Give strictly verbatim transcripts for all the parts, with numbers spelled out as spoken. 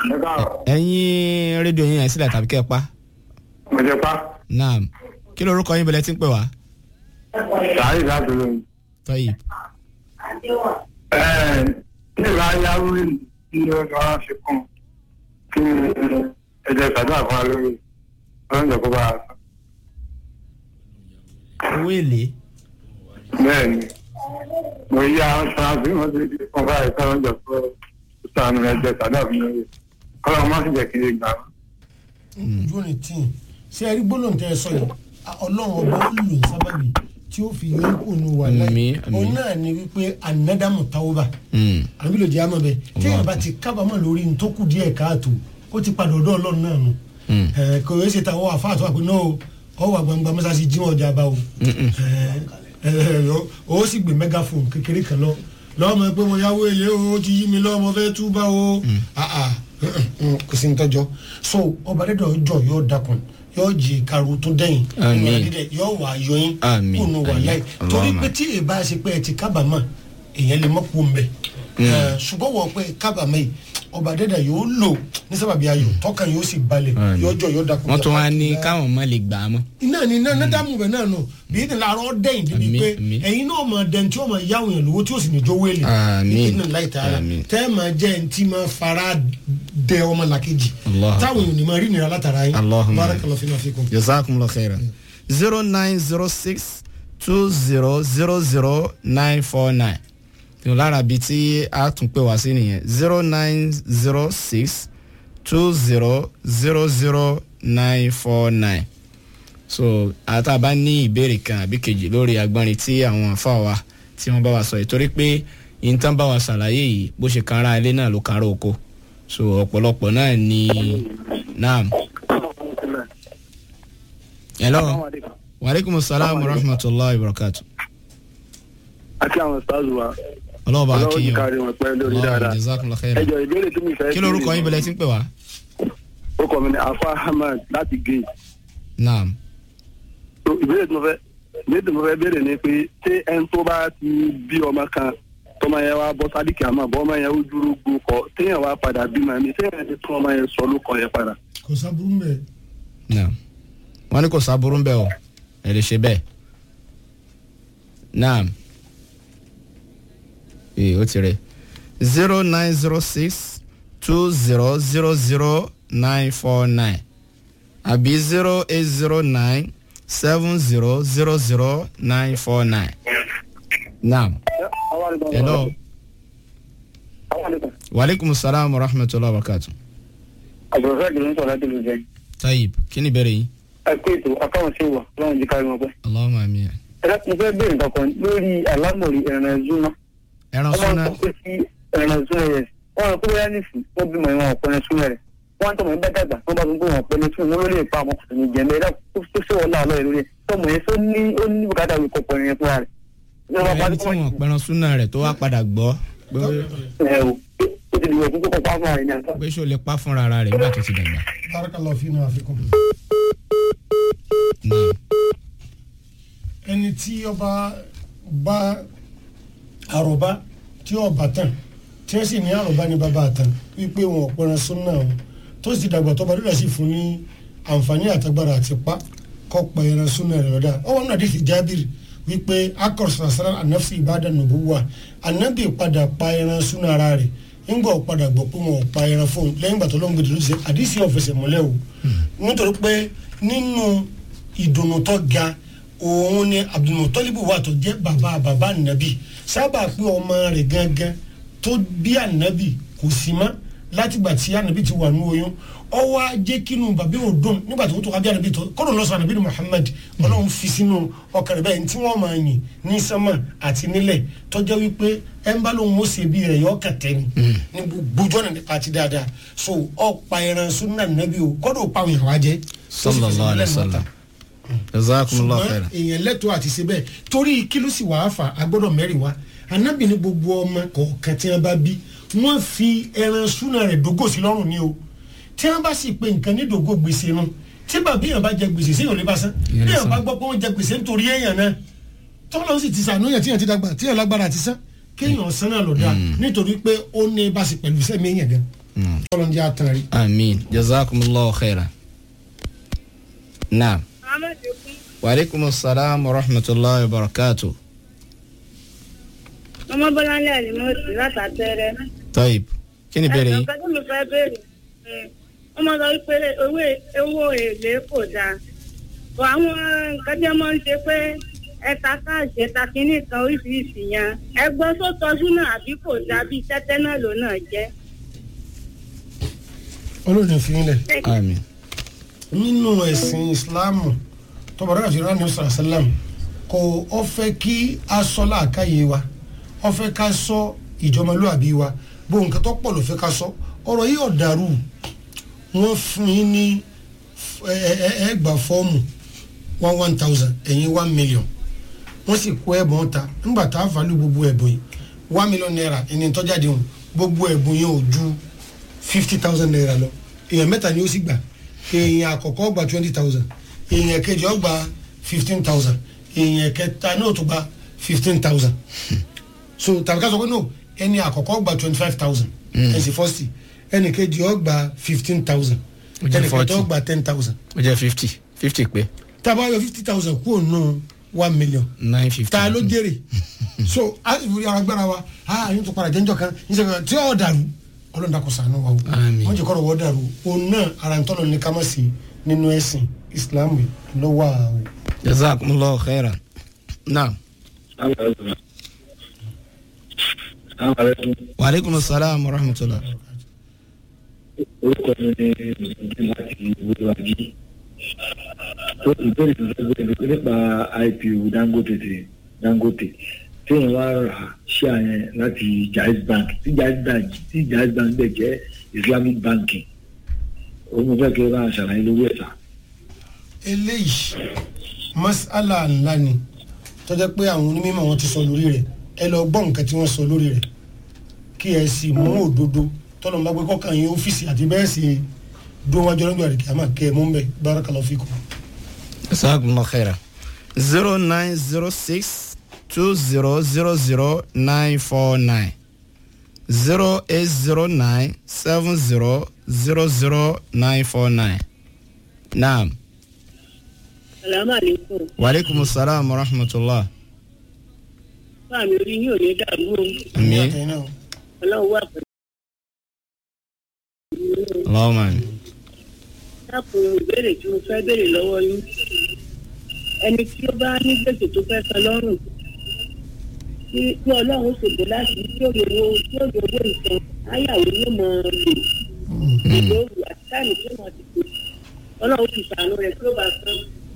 ẹ̀yin rédíò yín ẹ̀ sílẹ̀ tàbí kẹ́ ẹ pa. mo jẹ pa. naam kí lorúkọ yín bẹ̀lẹ̀ tí ń pè wá. sàárì láti lóyún. tọ́yì. ẹ̀ẹ́d nígbà yàrá ní ọjọ́ ṣe kàn kí ẹ̀jẹ̀ sàdúrà fún wa lórí ọlọ́njọ́ kó bá a sọ. owó èlé. bẹ́ẹ̀ni mo yí àwọn sọ́ra bí wọ́n ti di fún báyìí kọ́ ọlọ́njọ́ kó sànù ẹ̀jẹ̀ sàdúrà fún mi kọ́lọ́ má sì jẹ́ kí n gbà. ojú ò ní tí ì ṣe ẹrí gbólóhùn tẹ ẹ sọ yìí ọlọ́run ọba ó lò sábàbí tí ó fi yọ kó nu wà láì òun náà ni wípé anadamu tawba àbí ló jẹ́ àmọ́ bẹ́ẹ̀ tí èèyàn bá ti kábàámọ̀ lórí ní tó kù díẹ̀ káàtó ó ti padà ọ̀dọ̀ ọlọ́run náà nù kò yẹ ṣe tàwọn àfáàtò àpò náà ọ wà gbangba mọ́sáàsì jíwọ̀n ọjà bá o ó sì gbé megaphone kékeré kan lọ lọ́mọ pé mo yáwó èlé o ó ti yí mi lọ́mọ fẹ́ tú bá o kò sí ní tọ́jọ́ so ọba dẹ́dọ̀ jọ yóò dákun yóò jì karo tó dẹ́yìn ìwà dídẹ yóò wà yọyìn kónú wà láì torí pé tí èèbá ṣe pé ẹ ti kábàámọ̀ èèyàn lè mọ́ kó mbẹ́ ṣùgbọ́n wọ́n pé kábàámọ̀ yìí ọba dẹ́dẹ̀ yóò lò ní sábàbí ayọ̀ tọ́kàn yóò sì balẹ̀ yóò jọ yóò dákun. wọ́n tún wá ní káwọn ọmọ lè gbà á mọ́. iná ni iná dámú bẹ̀ náà nù bí ní làárọ̀ dẹ́yìn débi pé ẹ̀yin náà mọ̀ dẹ́n tí ó mọ̀ yáwó yẹn lówó tí ó sì ní jówó èlé ní láì tààrà tẹ́ ẹ̀ máa jẹ́ ẹni tí máa fara dẹ ọmọ làkejì táwọn èèyàn ní máa rí nira látara yín. barakallahu fina fikum. jazakumullahu khairan. zero nine zero six two zero zero zero nine four nine tí o lára bíi tí a tún pè wá sí nìyẹn zero nine zero six two zero zero zero nine four nine. so àtàbá ní ìbéèrè kan àbí kejì lórí agbọ́nrin tí àwọn àfa wa tí wọ́n bá wa sọ yìí torí pé ìtàn bá wa ṣàlàyé yìí bó ṣe kan ara ilé náà ló kan ara oko so ọ̀pọ̀lọpọ̀ náà ni naam. hello waaleykum salaam wa rahmatulahi wa barakatu. àti àwọn stars wa. ọlọ́ọ̀bá akínyìn kárí wọn pẹ́ lórí dáadáa. ẹjọ ìbéèrè tí mi fẹ́. kí lorúkọ yín bẹ̀lẹ̀ tí ń pè wá. ó kọ́ mi ní afa ahmed láti gate. naam. so ìbéèrè tí mo fẹ́ ìbéèrè tí mo fẹ́ béèrè ni pé ṣé ẹni tó bá ti bí ọmọ kan tọmọ yẹn wá bọ́ sádìkì àmọ́ bọ́ ọmọ yẹn ó dúró gbó kọ téèyàn wá padà bímọ mi téèyàn ti tún ọmọ yẹn sọ ló kọ yẹn padà. kò sábúrú mbẹ. naam wọ́n ní kò sábúrú mbẹ o ẹ lè ṣe bẹ́ẹ̀. naam. ee o ti rẹ zero nine zero six two zero zero zero nine four nine àbí zero eight zero nine seven zero zero zero nine four nine. naam. hello. waaleykum salaam wa rahmatulah wa barakatu. àbúrò kìlọ̀ ń sọ̀rọ̀ láti lè jẹ́. tayib kí ni bẹ̀rẹ̀ yìí. ẹ pé ètò akáwọn ṣe wà láwọn jí kárí wọn pẹ́. allahumma amiin. ẹ dákun fẹ́ bẹ̀rẹ̀ nǹkan kan lórí alámọ̀rí ẹ̀ràn ẹ̀zúná. ẹran súná. wọ́n pè sí ẹ̀ràn ẹ̀zúná yẹn wọ́n rò pé wọ́n ní fún wọ́n bímọ ìwọ̀n ọ̀pẹ̀rẹ̀ súná rẹ̀ wọ́n tọmọ ẹgbẹ́ dàgbà wọ́n bá gbogbo wọn ọ̀pẹ̀rẹ̀ súná wọn ló lè pa àwọn kùtù jẹ̀mẹ́ ẹ̀dá tó ṣe wọ́n láàlọ́ ẹ̀ lórí ẹ̀ tọmọ yẹn tó ní ó ní bùkátà wí kọ̀ pẹ̀rẹ̀ yẹn fúnra rẹ̀. ẹni tí wọn pẹran súná rẹ̀ tó wá padà gbọ́ ẹ o ó ti dìbò fún kókò pa fúnra rẹ̀ ní àtọ́. pé ṣó lè pa fúnra rẹ̀ nígbà tó ti dàgbà. barakallahu fina fikum. ẹni tí ọba bá àròbá tí ọba tán tí wọ́n sì ní àròbá ní bàbá àtàn wípé wọn ò pẹran súnà wọn tó sì dàgbà tó bá dúdà sí fún ní àǹfààní àtagbára àti pa kọ́ pa ẹran súnà rẹ̀ lọ́dà ọwọ́n náà dìkì jábìrì wípé akọ̀rọ̀sọ̀rọ̀ sára ànáfì ìbàdàn nùbúwà ànábì padà pa ẹran súnà ara rẹ̀ ńgbà ó padà gbọ́ pé wọn ò pa ẹran fóun lẹ́yìn ìgbà tó ló ń gbèdè ló ti ṣe àdìsí ọ̀fẹsẹ̀ mọ́lẹ̀ o nítorí pé nínú ìdùnnú tó ga òun ni abdulmutalibu wà tó jẹ́ bàbá bàbá ànábì sábà pé ọmọ rẹ̀ gangan tó bí ànábì kò sí mọ́ látìgbà tí ànábì ti wà ní oyún ọwọ́ ajé kínú bàbá òdùn nígbà tó tó kábí ànábì tó kọ́dọ̀ lọ́sọ̀ ànábì Muhammad ọlọ́run fi sínú ọkàn rẹ̀ bẹ́ẹ̀ tí wọ́n máa yìn ní sánmà àti nílẹ̀ tọ́jọ́ wípé ẹ̀ ń bá lóun ó ṣe bí rẹ̀ yọ kẹtẹ́ ni ní gbogbo ọ̀nà nípa àti dáadáa so ọ̀pá ẹran súnà ànábì o kọ́dọ̀ pa àwọn ìyàwó ajẹ́ sallallahu alaihi wasallam jazakumullahu khairan. èèyàn lẹ́tọ̀ọ́ àti ṣe bẹ́ẹ̀ torí kí ló sì wàá fà agbọ́dọ̀ mẹ́rin wá ànábì ní gbogbo ọmọ kọ̀ọ̀kan tí wọ́n bá bí wọ́n fi ẹran súnà rẹ̀ dógò sí lọ́rùn ni o tí wọ́n bá sì pé nǹkan ní dògó gbèsè nu tí bàbá èèyàn bá jẹ gbèsè sí ìrọ̀lẹ́ bá sán bí èèyàn bá gbọ́ pé wọ́n jẹ gbèsè nítorí èèyàn náà tọ́lọ́ sì ti sànúyàn tí èèyàn ti dàgbà tí èèyàn lágbára àti sán kéèyàn sán náà lọ́dà nítorí pé ó ní bá sì pẹ̀lú sẹ́mi èèyàn gan. ọlọ́run jẹ́ àtàrí. àmín jazakumullahu khairan. naam. wa aleykum salaam wa rahmatulahi wa barakatuh. ọmọ bọ́láńlé àlìmọ́sí látàtẹ́rẹ́. tọ́yìb kí ni bẹ̀rẹ̀ yìí. ẹ̀sán kan tó mi fẹ́ bẹ̀rẹ̀ ọmọ sọ wípé owó èlé kò dáa bọ̀ àwọn nǹkan tí wọ́n ń ṣe pé ẹ̀ta káàṣì ẹ̀ta kínní kan oríṣiríṣi yẹn ẹgbọ́n tó tọ́jú náà àbí kò dáa bíi tẹ́tẹ́ náà ló náà jẹ́. olóòdì fi ń lẹ̀. àmín. nínú ẹ̀sìn ìsìláàmù tọ́bọ̀rọ̀ àti ìrànlẹ́ ọ̀sán sálàm kò ọ fẹ́ kí a sọ láàkáyé wa ọ fẹ́ ká sọ ìjọmọlúàbí wa bó nǹkan tó pọ̀ ló fẹ́ ká sọ ọ̀rọ̀ yìí ọ̀dàrú wọ́n fún yín ní ẹgbà fọ́ọ̀mù one one thousand ẹ̀yìn one million wọ́n sì kó ẹ̀bùn ta nígbà tá a fàálù gbogbo ẹ̀bùn yìí one million naira ẹni tọ́jáde hùn gbogbo ẹ̀bùn yìí ò ju fifty thousand naira lọ èèyàn mẹ́ta ni ó sì gbà èèyàn àkọ́kọ́ gba twenty thousand èèyàn kejì ó gba fifteen thousand èèyàn kẹta náà tó gba fifteen thousand so tàbí ká sọ pé no ẹni àkọ́kọ́ gba twenty five thousand ẹ̀sìn fọ́ọ̀sì ẹni kejì ó gba fifteen thousand ẹni kẹta ó gba ten thousand. ó jẹ́ fifty fifty pé. tábà yọ fifty thousand kúrò nù one million. nine fifty. ta ló jèrè so a sì fi ara gbára wa a yín tó padà jẹ́njọ́ kan yín sẹ́kọ̀ọ́ tí ó dàrú ọlọ́run dàkọ̀ sànú wa o wọ́n jẹ́ kọ́rọ̀ wọ́n dàrú òun náà ara ń tọ́lọ̀ ní ká má sí nínú ẹ̀sìn Islam lọ́wọ́ àwọn. jazakumullahu khairan. naam. wa aleykum salaam wa rahmatulah. orúkọ mi ni láti ìwúlò àjí tó ìbéèrè tó fẹ́ gbé nípa I P O Dangote Dangote tí wọ́n wá rà ṣé àyẹn láti Jaiz Bank tí Jaiz Bank tí Jaiz Bank bẹ̀ jẹ́ Islamic banking òun mo fẹ́ kí ẹ bá a ṣàlàyé lórí ẹ̀ta. eléyìí masala ńlá ni tó jẹ́ pé àwọn onímọ̀ wọn ti sọ lórí rẹ̀ ẹ lọ gbọ́ nǹkan tí wọ́n sọ lórí rẹ̀ kí ẹ sì mú òdodo tọ́lọ̀ máa gbé kọ́kàn yín ọ́fíìsì àti bẹ́ẹ̀ sì dún wájú ọlọ́jọ́ àdìkì àmà kẹ́ ẹ mú bẹ́ẹ̀ barakallahu fikum. jazakumullahu khairan. zero nine zero six two zero zero zero nine four nine zero eight zero nine seven zero zero zero nine four nine. naam. salaamaleykum. wa aleykum salaam wa rahmatulah. fáàmì orí yóò ní dàrú o. àmín. ọlọ́run wà pẹ̀lú. Allahumma amin. dákun ìbéèrè tí mo fẹ́ béèrè lọ́wọ́ yín ẹni tí ó bá ní gbèsè tó fẹ́ san lọ́rùn tí tí ọlọ́run ṣègbè láti tí ó yòwò tí ó yòwò nǹkan áyàwó yóò mọ lò ìlú òwú àti táìmù tí wọ́n ti pè ọlọ́run ti ṣàánú rẹ̀ tí ó bá san.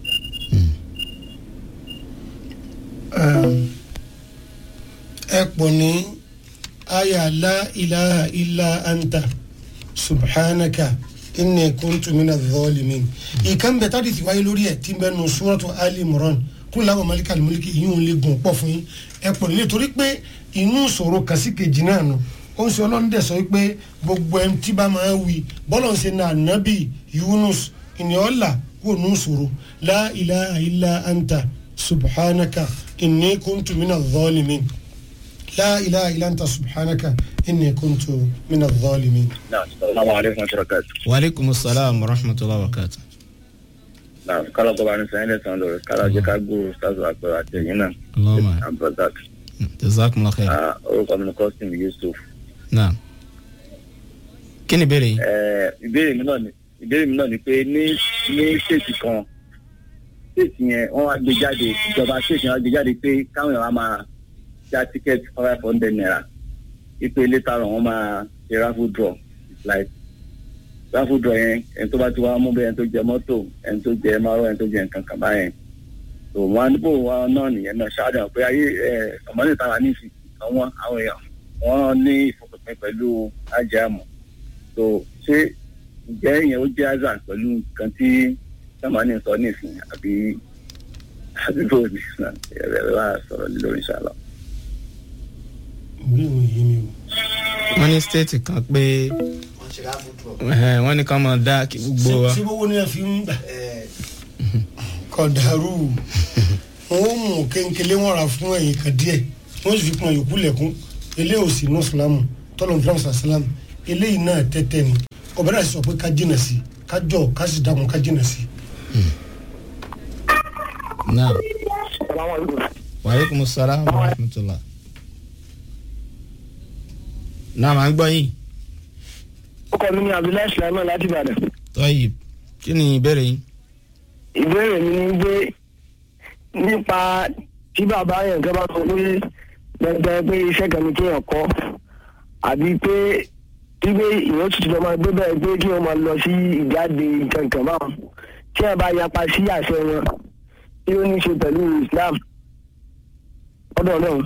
ẹ pọ̀ ní aya la ilaha illa anta subhanaka inni kuntu minadh dhalimin ìkan bẹ tádì tí wáyé lórí ẹ̀ tí bẹ́ẹ̀ nù suratu Ali Imran kún láwọn malikal mulki yìí ń lè gùn pọ̀ fún yín ẹ pọ̀ nílé torí pé inú ìṣòro kan sí kejì náà nù ó ń ṣe ọlọ́run dẹ̀ sọ pé gbogbo ẹni tí bá máa wí bọ́lọ̀ ń ṣe náà nábì Yunus ìníọ́là kò nù ìṣòro la ilaha illa anta subhanaka inni kuntu minadh dhalimin la ilaha illa anta subhanaka inni kuntu minadh dhalimin. Assalamu alaikum wa rahmatullahi. wa aleykum salaam wa rahmatulah wa barakatuh. náà kálọ̀ kọ́ bá ní sẹ́yìn lẹ́sàn-án lórí kálọ̀ jẹ́ ká gbòòrò sáàzù àpẹẹrẹ àti ẹ̀yìn náà. Allahumma abdulrasaq. jazakumullahu khairan. orúkọ mi ni Kọ́sìm Yusuf. naam. kí ni ìbéèrè yìí. ìbéèrè mi náà ni ìbéèrè mi náà ni pé ní ní ṣèètì kan ṣèètì yẹn wọ́n wá gbé jáde ìjọba ṣèètì yẹn wá gbé jáde pé káwọn èèyàn wá máa já tíkẹ́ẹ̀tì five hundred naira ipe létà rẹ̀ wọ́n máa ṣe raffle draw like raffle draw yẹn ẹni tó bá ti wá mú bẹ́ẹ̀ ẹni tó jẹ mọ́tò ẹni tó jẹ márùn ẹni tó jẹ nǹkan kan báyẹn tó wọn á níbò wọn náà nìyẹn náà ṣáájú àwọn pé ayé ẹ ọmọdé táwa ní ìsìn àwọn àwọn èèyàn wọn ní ìfọkànpẹ pẹ̀lú ajé àmọ́ tó ṣé ǹjẹ́ ìyẹn ó jẹ́ àzà pẹ̀lú nǹkan tí sàmánì sọ ní ìsìn àbí àbíbò ní ẹ̀rẹ̀ wá sọ̀rọ̀ lórí ìṣàlọ́. wọ́n ní stéètì kan pé wọ́n ní ká máa dá kí gbogbo wa. ṣé gbogbo ní ẹ fi ń gbà kọ dàrú wọn ó mú kéńkélé wọn ra fún ẹ̀yìn kan díẹ̀ wọ́n sì fi pọn yòókù lẹ̀kún ilé òsì ní ìsìlámù tọ́lọ̀ ní fúlàmù sàlámù eléyìí náà tẹ́tẹ́ ni ọ̀bẹ náà sọ pé ká jìnà sí ká jọ ká sì dákun ká jìnà sí. náà wa alaikum salaam wa rahmatullah. náà máa ń gbọ́ yín. ọkọ mi ni Abdullahi Sulaiman láti Ìbàdàn. tọ́yì kí ni ìbéèrè yín. ìbéèrè mi ni pé nípa tí bàbá yẹn kan bá sọ pé gbẹgbẹ pé iṣẹ́ kan ní kéèyàn kọ́ àbí pé tí pé ìyẹn tuntun lọ máa gbé bẹ́ẹ̀ pé kí wọ́n máa lọ sí ìjáde kankan báwọn tí wọ́n bá yapa sí àṣẹ wọn tí ó ní í ṣe pẹ̀lú Islam ọ̀dọ̀ náà.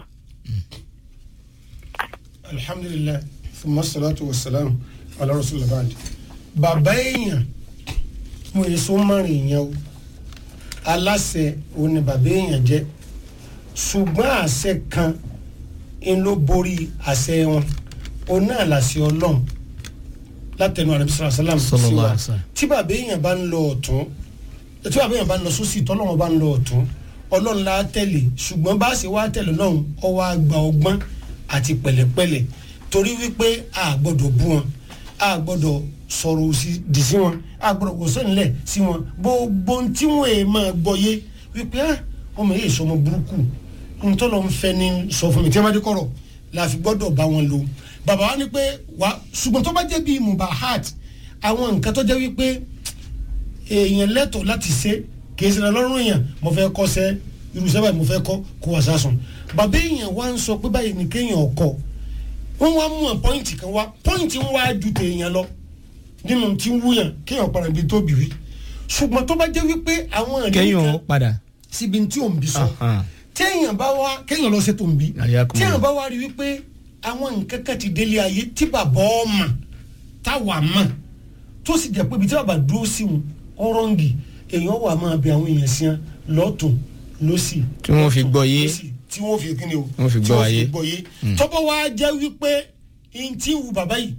alhamdulilayi fuma salatu wa salam ala rasulillah baadi bàbá èèyàn mo yẹ so márùn yẹn o aláṣẹ òun ni bàbá èèyàn jẹ ṣùgbọ́n àṣẹ kan ń ló borí àṣẹ wọn òun náà làṣẹ Ọlọ́run látẹnu àrẹ bisala salam sí wa tí bàbá èèyàn bá ń lọ ọ̀tún tí bàbá èèyàn bá ń lọ sósì tọ́lọ́wọ́n bá ń lọ ọ̀tún Ọlọ́run la tẹ̀lé ṣùgbọ́n bá ṣe wá tẹ̀lé náà ọwọ́ àgbà ọgbọ́n àti pẹ̀lẹ́pẹ̀lẹ́ torí wípé a gbọ́dọ̀ bú wọn a gbọ́dọ̀ sọ̀rọ̀ òsì dì sí wọn a gbọ́dọ̀ kò sẹ́nilẹ̀ sí wọn gbogbo tí wọ́n èè máa gbọ́ yé wípé ah ọmọ yìí sọmọ burúkú ntọ́lọ́ ń fẹ́ ní sọ fún mi tí wọ́n bá dé kọ̀rọ̀ la fi gbọ́dọ̀ bá wọn lò bàbá wa ni pé wà ṣùgbọ́n tó bá jẹ́ bíi mubahat àwọn nǹkan tó jẹ́ wípé èèyàn lẹ́tọ̀ọ́ láti ṣe kì í ṣe lọ́rùn èèyàn mo fẹ́ kọ́ sẹ́ irúṣẹ́ báyìí mo fẹ́ kọ́ kó wà sásùn bàbá èèyàn wá ń sọ pé báyìí ni kéèyàn ọkọ̀ wọ́n wá mú pọ́ìntì kan wá pọ́ìntì ń wá ju tèèyàn lọ nínú tí ń wúyàn kéèyàn padà bí tó bìrì ṣùgbọ́n tó bá jẹ́ wípé àwọn ẹ̀rí kan kéèyàn padà síbi tí ò ń bí sọ téèyàn bá wá kéèyàn lọ ṣe tó ń bí téèyàn bá wá rí wípé àwọn nǹkan kan ti délé ayé tí bàbá ọmọ táwa mọ̀ tó sì jẹ́ pé ibi tí bàbá dúró sí wọn ọ̀rọ̀ǹgì èèyàn wà máa bẹ àwọn èèyàn sí wọn lọ́tún lọ́sì tí wọ́n fi gbọ́ yé tí wọ́n fi kíni o wọ́n fi gbọ́ ayé tọ́pọ̀ wá jẹ́ wípé n tí wù bàbá yìí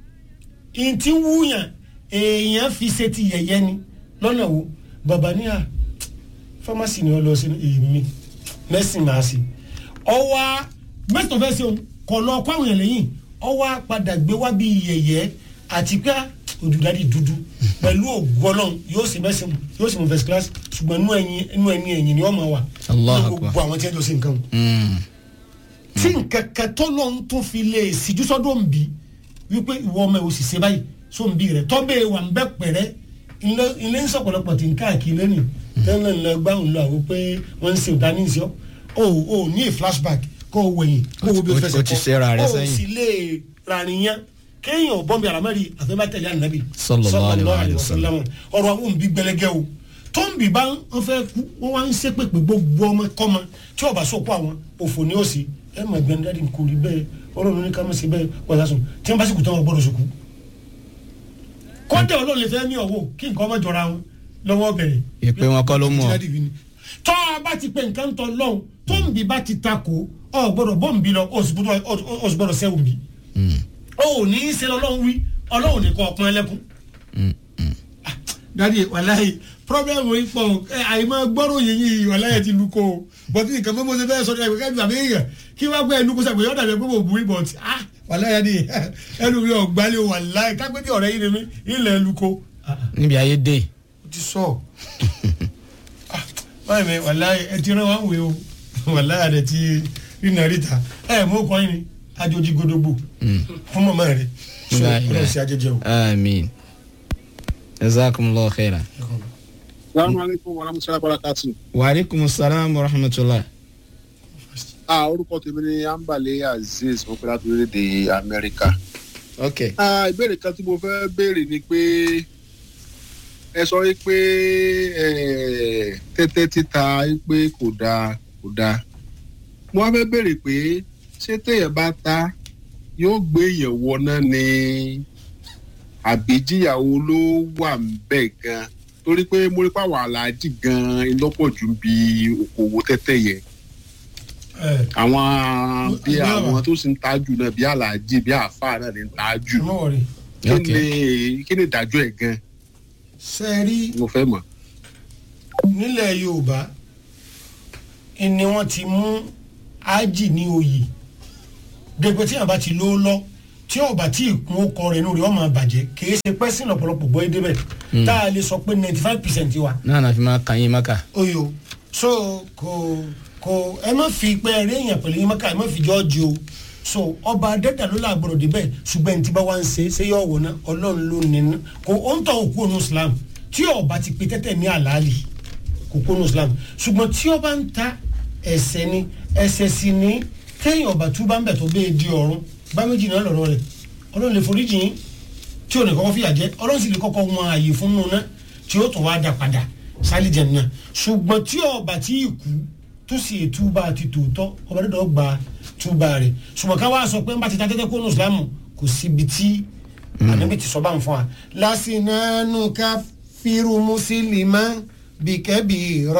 n tí wù yàn èèyàn fi ṣe ti yẹ̀yẹ́ ni lọ́nà wo bàbá ní à fámásì ni wọ́n lọ sí èmi mẹ́sìn máa ṣe ọwọ́ mẹ́tọ̀ fẹ́ ṣe kọ̀ lọ kọ́ àwọn èèyàn lẹ́yìn ọwọ́ padà gbé wá bí yẹ̀yẹ́ àti pé ojúdáde dúdú pẹ̀lú ògbọ́nà yóò sì mẹ́sìn yóò sì mú first class ṣùgbọ́n inú ẹ̀yìn inú ẹ̀yìn ẹ̀yìn ni wọ́n máa wà ní gbogbo àwọn tí wọ́n jọ sí nǹkan. tí nǹkan kan tó lọ ń tún fi lè síjú sọ́dọ̀ ń bí wípé ìwọ ọmọ ẹ̀ ò sì ṣe báyìí só ń bí rẹ̀ tọ́bẹ̀ wà ń bẹ́ pẹ̀rẹ́ ilé ń sọ̀pọ̀lọpọ̀ tí ń káàkiri lẹ́nu tẹ́lẹ̀ ń lọ gbá òun lọ àwọn pé wọ́n ń ṣe ìdáníṣẹ́ o ò ní flashback kó o wẹ̀yìn kó o bí o fẹsẹ̀ kọ́ o sì lè ràníyàn kéèyàn bọ́m̀bì àlámẹ́rì àfẹ́bátẹ̀lẹ́ ànábì sallallahu alaihi wasallam ọ̀rọ̀ àwọn òǹbí gbẹlẹ́gẹ́ o tóǹbì bá ń fẹ́ kú wọ́n wá ń ṣépè pé gbogbo ọmọ kọ́mọ tí ọba sọ̀kọ́ àwọn òfò ní òsì ẹ̀ mọ̀ ẹgbẹ́ dáàdì kò rí bẹ́ẹ̀ ọ̀rọ̀ ní ká mọ̀ sí bẹ́ẹ̀ wọ́n sùn tí wọ́n bá sì kú tán wọn gbọ́dọ̀ sùkú. kọ́ńtẹ̀ ọlọ́run lè fẹ́ ní ọ̀wọ́ kí nǹkan ọmọ jọra wọn lọ́wọ́ bẹ̀rẹ̀. ìpè wọn kọ́ ló mú ọ. tọ́ a bá ti pè nǹkan tọ́ lọ́hùn tóǹbì bá ti takò ọ̀ gbọ́dọ̀ bọ́ǹbì lọ ó sì gbọ́dọ̀ sẹ́wọ̀n bì o ní í ṣe ọlọ́run wí ọlọ́run ní kọ́ ọpọ́n ẹlẹ́kùn. dadi wàláyé pọ́blẹ́mù yìí pọ̀ àyèmọ́ gbọ́rọ̀ yìí wàláyé ti lu ko bọ́tí nǹkan fún mọ́sẹ̀ bẹ́ẹ̀ sọ́dọ̀ ẹ̀ka ìgbà méjìlá kí wọ́n gbé ẹnu kó sàgbé yọ̀ọ́ dàbí ẹgbẹ́ òbú ibọ̀ tí wàláyé ni ẹnu mi ò gbálẹ̀ wàláyé kápẹ́ tí ọ̀rẹ́ yìí ni mi ilẹ̀ lu ko. níbi ayé dé. o ti sọ báyìí mi wàláyé ẹ ti rán wa ń wé o wàláyé rẹ ti rí nàríta ẹ mú kọ́ yín ni ajoji godogbo fún mọ̀mọ́ rẹ̀ so ọlọ́run sí ajẹjẹ o. àmín jazakumullahu khairan. salaamaleykum wa rahmatulahi wa barakatu. wa aleykum salaam wa rahmatulah. ah orúkọ tèmi ni Ambale Azeez mo fẹ́ láti orílẹ̀-èdè Amẹ́ríkà. ok. ah ìbéèrè kan tí mo fẹ́ béèrè ni pé ẹ sọ pé tẹ́tẹ́ títa pé kò dáa kò dáa mo wá fẹ́ béèrè pé ṣé téèyàn bá ta yóò gbé èèyàn wọná ni àbíjíyàwó ló wà ńbẹ̀ gan torí pé mo rí pàwọn aláàjì gan lọ́pọ̀ jù bí okòwò tẹ́tẹ́ yẹn àwọn bí àwọn tó sì ń tajú náà bí aláàjì bí àáfàá náà ní ń tajú kí ni kí ni ìdájọ́ ẹ̀ gan. sẹ́ẹ̀rí mo fẹ́ mọ̀. nílẹ̀ Yorùbá ni wọ́n ti mú ájì ní oyè dèpò tí yàrá bá ti ló lọ tí ọba tí ìkún ọkọ rẹ̀ inú rẹ̀ ọmọ àbàjẹ́ kìí ṣe pẹ́sìn lọ́pọ̀lọpọ̀ gbọ́ èdè bẹ́ẹ̀ tá a lè sọ pé ninety five percent wa. náà náà fi máa kàn yín mọ́kà. oyo so kò kò ẹ má fi pẹ́ ẹ̀rí èèyàn pẹ̀lú yín mọ́kà ẹ má fi jọ́ọ̀jì o so ọba adẹ́dà ló láàgbọ̀rọ̀ débẹ̀ ṣùgbọ́n ní tí bá wá ń ṣe ṣé yọ̀ wọ̀ náà ọlọ́run ló ní kò ó ń tọ́ òkú ònú Islam tí ọba ti pe tẹ́tẹ́ ní àlàálì kò kó ònú Islam ṣùgbọ́n tí ọba ń ta ẹ̀ṣẹ̀ ni ẹ̀ṣẹ̀ sì ní téèyàn ọba tú bá ń bẹ̀ tó bẹ́ẹ̀ di ọ̀run bá méjì náà lọ́rọ̀ rẹ̀ ọlọ́run lè foríjì yín tí ò ní kọ́kọ́ fìyà jẹ ọlọ́run sì lè kọ́kọ́ wọn ààyè fún un náà tí ó tún wá dà padà sálíjẹ̀ náà ṣùgbọ́n tí ọba tí ì kú tó sì túbà àti tòótọ́ ọba dídọ̀ gba túbà rẹ̀ ṣùgbọ́n ká wá sọ pé ń bá ti ta tẹ́tẹ́ kó nù Ìsìlámù kò síbi tí ànábì ti sọ bá ń fún wa. lásìnà nù ká fírù mùsùlùmá bìkẹ́bì rọ.